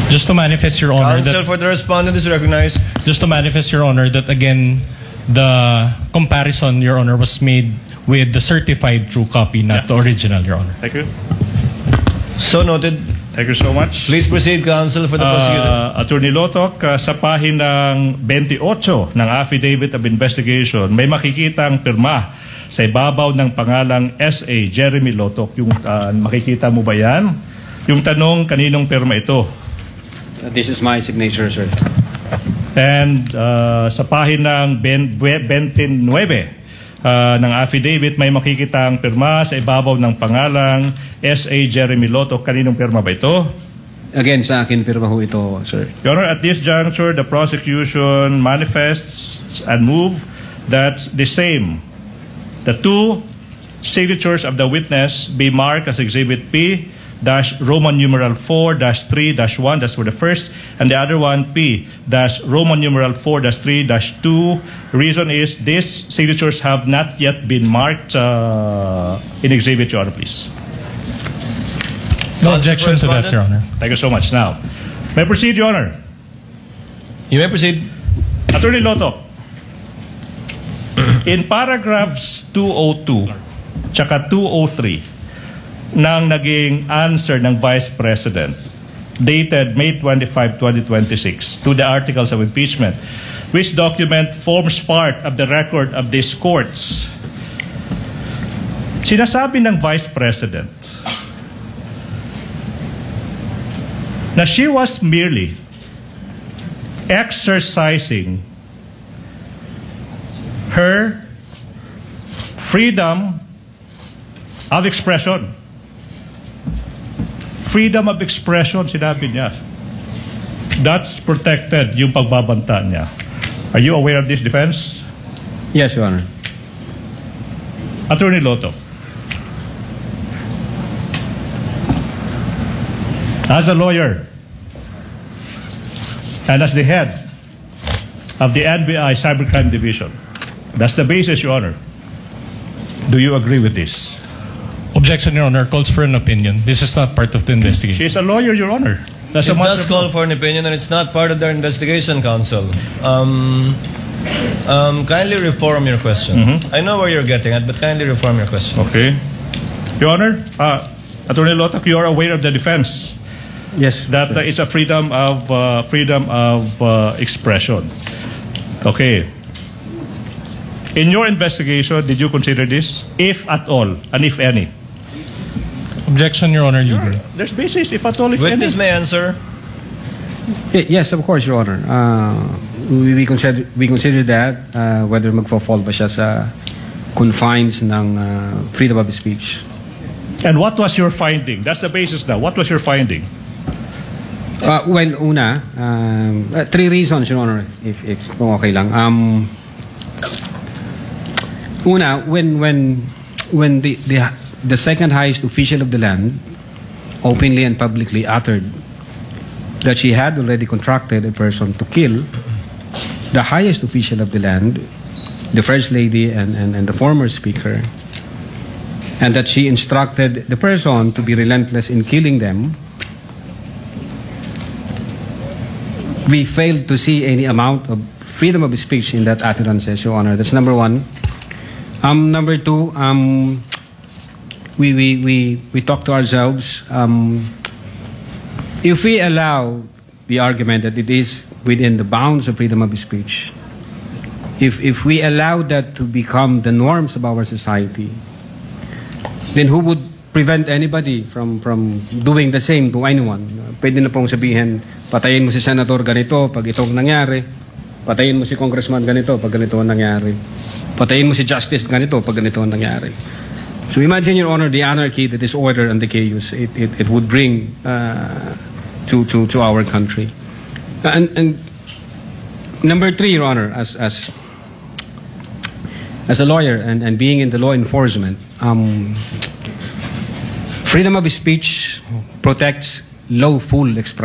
Just to manifest, Your Honor, Counsel for the respondent is recognized. just to manifest, Your Honor, that again, the comparison, Your Honor, was made with the certified true copy, not the original, Your Honor. Thank you. So noted. Thank you so much. Please proceed, counsel, for the prosecutor. Attorney Lotok, sa pahinang 28 ng Affidavit of Investigation, may makikitang pirma sa ibabaw ng pangalang S.A. Jeremy Lotok. Yung makikita mo ba yan? Yung tanong, kaninong pirma ito? This is my signature, sir. And sa pahinang 29 ng affidavit, may makikitang pirma sa ibabaw ng pangalang S.A. Jeremy Lotok. Kaninong pirma ba ito? Again, sa akin, pirma ho ito, sir. Your Honor, at this juncture, the prosecution manifests and move that the two signatures of the witness be marked as Exhibit P Roman numeral 4-3-1, that's for the first, and the other one P Roman numeral 4-3-2. Reason is these signatures have not yet been marked in Exhibit, Your Honor, please. No objection to that, Your Honor. Thank you so much. Now, may I proceed, Your Honor? You may proceed. Attorney Lotok, in paragraphs 202 tsaka 203 ng naging answer ng Vice President dated May 25, 2026 to the articles of impeachment, which document forms part of the record of these courts. Sinasabi ng Vice President na she was merely exercising her freedom of expression. Freedom of expression, sinabi niya. That's protected, yung pagbabanta niya. Are you aware of this defense? Yes, Your Honor. Attorney Loto, as a lawyer and as the head of the NBI Cybercrime Division, that's the basis, Your Honor. Do you agree with this? Objection, Your Honor. Calls for an opinion. This is not part of the investigation. She's a lawyer, Your Honor. That's It a matter does of call law. for an opinion, and it's not part of their investigation, counsel. Kindly reform your question. I know where you're getting at, but kindly reform your question. Okay. Your Honor, Attorney Lotok, you are aware of the defense Yes, that sir. is a freedom of expression. Okay. In your investigation, did you consider this, if at all, and if any? Objection, Your Honor. Leader. There's basis, if at all, if Witness any. may answer. Yes, of course, Your Honor. We consider that whether magfo-fall ba siya sa confines ng freedom of speech. And what was your finding? That's the basis now. What was your finding? Well, una, three reasons, Your Honor, if kung okay lang. Una, when the second highest official of the land openly and publicly uttered that she had already contracted a person to kill the highest official of the land, the First Lady and the former Speaker, and that she instructed the person to be relentless in killing them, we failed to see any amount of freedom of speech in that utterance, Your Honor. That's number one. Number two, we talk to ourselves. If we allow the argument that it is within the bounds of freedom of speech, if we allow that to become the norms of our society, then who would prevent anybody from doing the same to anyone? Pwede na pong sabihin, patayin mo si Senator ganito pag itong nangyari, patayin mo si Congressman ganito pag ganito ang nangyari, patayin mo si Justice ganito pag ganito ang nangyari. So imagine, Your Honor, the anarchy, the disorder, and the chaos it would bring to our country. And number three, Your Honor, as a lawyer and being in the law enforcement, freedom of speech protects lawful expression.